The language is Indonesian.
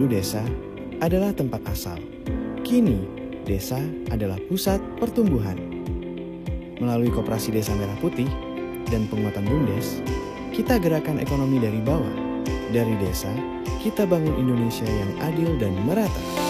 Dulu desa adalah tempat asal. Kini, desa adalah pusat pertumbuhan. Melalui Koperasi Desa Merah Putih dan penguatan BUMDes, kita gerakan ekonomi dari bawah. Dari desa, kita bangun Indonesia yang adil dan merata.